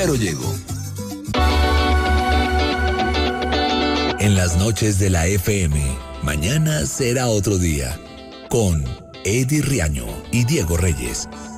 pero llegó. En las noches de la FM, mañana será otro día. Con Eddie Riaño y Diego Reyes.